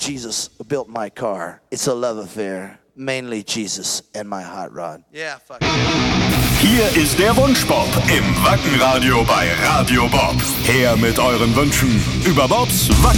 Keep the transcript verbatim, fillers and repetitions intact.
Jesus built my car. It's a love affair. Mainly Jesus and my hot rod. Yeah, fuck. Hier ist der Wunschbob im Wackenradio bei Radio Bob. Her mit euren Wünschen über Bobs Wacken.